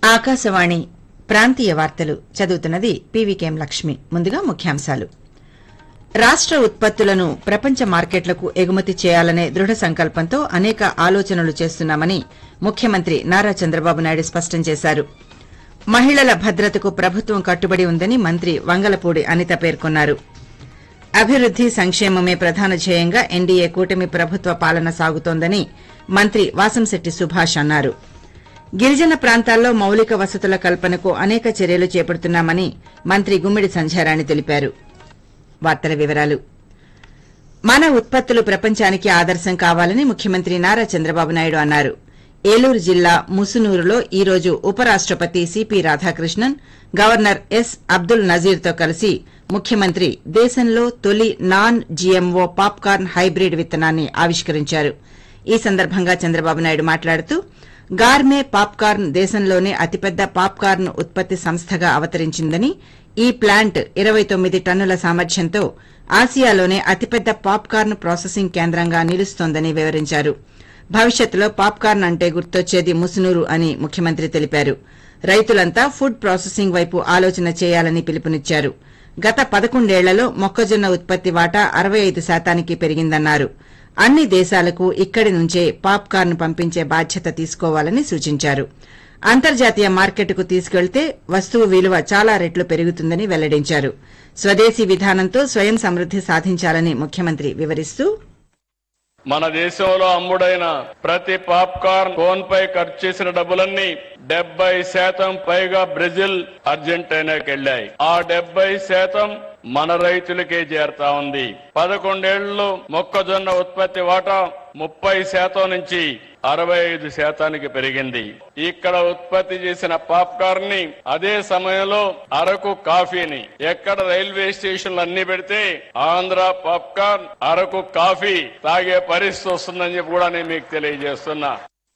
ఆకాశవాణి ప్రాంతీయ వార్తలు చదువుతున్నది పీవీకేఎం లక్ష్మి. ముందుగా ముఖ్యాంశాలు. రాష్ట ఉత్పత్తులను ప్రపంచ మార్కెట్లకు ఎగుమతి చేయాలనే దృఢ సంకల్పంతో అనేక ఆలోచనలు చేస్తున్నామని ముఖ్యమంత్రి నారా చంద్రబాబు నాయుడు స్పష్టం చేశారు. మహిళల భద్రతకు ప్రభుత్వం కట్టుబడి ఉందని మంత్రి వంగలపూడి అనిత పేర్కొన్నారు. అభివృద్ది సంక్షేమమే ప్రధాన ధ్యేయంగా ఎన్డీఏ కూటమి ప్రభుత్వ పాలన సాగుతోందని మంత్రి వాసంశెట్టి సుభాష్ అన్నారు. గిరిజన ప్రాంతాల్లో మౌలిక వసతుల కల్పనకు అనేక చర్యలు చేపడుతున్నామని మంత్రి గుమ్మిడి సంధ్యారాణి తెలిపారు. వార్తల వివరాలు. మన ఉత్పత్తులు ప్రపంచానికి ఆదర్శం కావాలని ముఖ్యమంత్రి నారా చంద్రబాబు నాయుడు అన్నారు. ఏలూరు జిల్లా ముసునూరులో ఈ రోజు ఉపరాష్టపతి CP Radhakrishnan, governor yes Abdul నజీర్తో కలిసి ముఖ్యమంత్రి దేశంలో తొలి నాన్ జీఎంఓ పాప్కార్న్ హైబ్రిడ్ విత్తనాన్ని ఆవిష్కరించారు. ఈ సందర్భంగా చంద్రబాబు నాయుడు మాట్లాడుతూ గార్మే పాప్కార్న్ దేశంలోనే అతిపెద్ద పాప్కార్న్ ఉత్పత్తి సంస్థగా అవతరించిందని, ఈ ప్లాంట్ 29 టన్నుల సామర్థ్యంతో ఆసియాలోనే అతిపెద్ద పాప్కార్న్ ప్రాసెసింగ్ కేంద్రంగా నిలుస్తోందని వివరించారు. భవిష్యత్తులో పాప్కార్న్ అంటే గుర్తొచ్చేది ముసునూరు అని ముఖ్యమంత్రి తెలిపారు. రైతులంతా ఫుడ్ ప్రాసెసింగ్ వైపు ఆలోచన చేయాలని పిలుపునిచ్చారు. గత 11 ఏళ్లలో మొక్కజొన్న ఉత్పత్తి వాటా 65% పెరిగిందన్నారు. అన్ని దేశాలకు ఇక్కడి నుంచే పాప్కార్న్ పంపించే బాధ్యత తీసుకోవాలని సూచించారు. అంతర్జాతీయ మార్కెట్కు తీసుకెళ్తే వస్తువు విలువ చాలా రెట్లు పెరుగుతుందని వెల్లడించారు. స్వదేశీ విధానంతో స్వయం సమృద్ది సాధించాలని ముఖ్యమంత్రి వివరిస్తూ, మన దేశంలో అమ్ముడైన ప్రతి పాప్కార్న్ కోన్ పై ఖర్చు చేసిన డబ్బులన్నీ 70% పైగా బ్రెజిల్, అర్జెంటీనాకి వెళ్లాయి. ఆ 70% మన రైతులకే చేరుతా ఉంది. 11 ఏళ్లలో మొక్కజొన్న ఉత్పత్తి వాటా 30% నుంచి 65% పెరిగింది. ఇక్కడ ఉత్పత్తి చేసిన పాప్కార్న్ ని అదే సమయంలో అరకు కాఫీని ఎక్కడ రైల్వే స్టేషన్లు అన్ని పెడితే ఆంధ్ర పాప్కార్న్, అరకు కాఫీ తాగే పరిస్థితి వస్తుందని చెప్పి కూడా నేను మీకు తెలియజేస్తున్నా.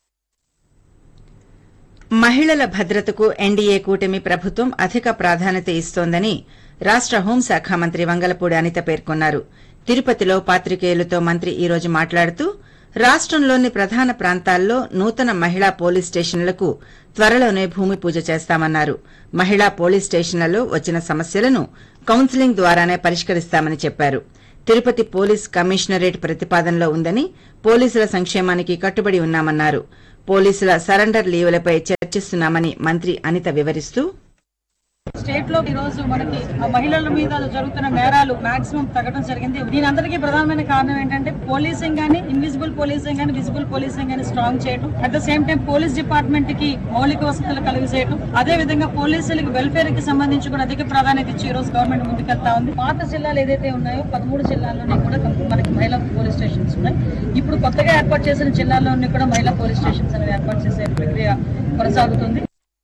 మహిళల భద్రతకు ఎన్డీఏ కూటమి ప్రభుత్వం అధిక ప్రాధాన్యత ఇస్తోందని రాష్ట హోంశాఖ మంత్రి వంగలపూడి అనిత పేర్కొన్నారు. తిరుపతిలో పాత్రికేయులతో మంత్రి ఈ రోజు మాట్లాడుతూ రాష్టంలోని ప్రధాన ప్రాంతాల్లో నూతన మహిళా పోలీస్ స్టేషన్లకు త్వరలోనే భూమి పూజ చేస్తామన్నారు. మహిళా పోలీస్ స్టేషన్లలో వచ్చిన సమస్యలను కౌన్సిలింగ్ ద్వారానే పరిష్కరిస్తామని చెప్పారు. తిరుపతి పోలీస్ కమిషనరేట్ ప్రతిపాదనలో ఉందని, పోలీసుల సంక్షేమానికి కట్టుబడి ఉన్నామన్నారు. పోలీసుల సరెండర్ లీవులపై చర్చిస్తున్నామని మంత్రి అనిత వివరిస్తూ, స్టేట్ లో ఈ రోజు మనకి మహిళల మీద జరుగుతున్న నేరాలు మాక్సిమం తగ్గడం జరిగింది. దీని అందరికీ ప్రధానమైన కారణం ఏంటంటే పోలీసింగ్ గానీ, ఇన్విజిబుల్ పోలీసింగ్ గానీ, విజిబుల్ పోలీసింగ్ గానీ స్ట్రాంగ్ చేయడం, at the same time police department కి మౌలిక వసతులు కలిగి చేయడం, అదే విధంగా పోలీసులకు వెల్ఫేర్ కి సంబంధించి కూడా అధిక ప్రాధాన్యత ఇచ్చి ఈ రోజు గవర్నమెంట్ ముందుకెళ్తా ఉంది. పాత జిల్లాలు ఏదైతే ఉన్నాయో 13 జిల్లాల్లోనే కూడా మనకి మహిళా పోలీస్ స్టేషన్స్ ఉన్నాయి. ఇప్పుడు కొత్తగా ఏర్పాటు చేసిన జిల్లాల్లోని కూడా మహిళా పోలీస్ స్టేషన్స్ అనేవి ఏర్పాటు చేసే ప్రక్రియ కొనసాగుతుంది.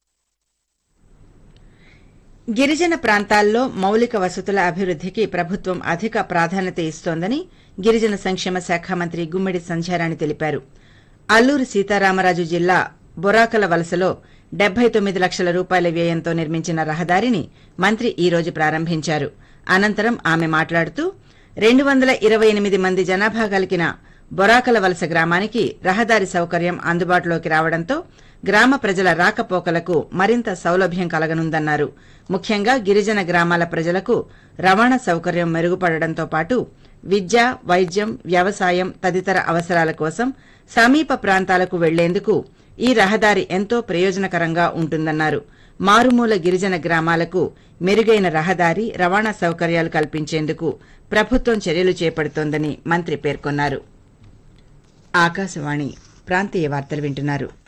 గిరిజన ప్రాంతాల్లో మౌలిక వసతుల అభివృద్దికి ప్రభుత్వం అధిక ప్రాధాన్యత ఇస్తోందని గిరిజన సంక్షేమ శాఖ మంత్రి గుమ్మిడి సంధ్యారాణి తెలిపారు. అల్లూరి సీతారామరాజు జిల్లా బొరాకల వలసలో 79 లక్షల రూపాయల వ్యయంతో నిర్మించిన రహదారిని మంత్రి ఈ రోజు ప్రారంభించారు. అనంతరం ఆమె మాట్లాడుతూ 228 మంది జనాభా కలిగిన బొరాకల వలస గ్రామానికి రహదారి సౌకర్యం అందుబాటులోకి రావడంతో గ్రామ ప్రజల రాకపోకలకు మరింత సౌలభ్యం కలగనుందన్నారు. ముఖ్యంగా గిరిజన గ్రామాల ప్రజలకు రవాణా సౌకర్యం మెరుగుపడడంతో పాటు విద్య, వైద్యం, వ్యవసాయం తదితర అవసరాల కోసం సమీప ప్రాంతాలకు వెళ్లేందుకు ఈ రహదారి ఎంతో ప్రయోజనకరంగా ఉంటుందన్నారు. మారుమూల గిరిజన గ్రామాలకు మెరుగైన రహదారి, రవాణా సౌకర్యాలు కల్పించేందుకు ప్రభుత్వం చర్యలు చేపడుతోందని మంత్రి పేర్కొన్నారు. ఆకాశవాణి ప్రాంతీయ వార్తలు వింటున్నారు.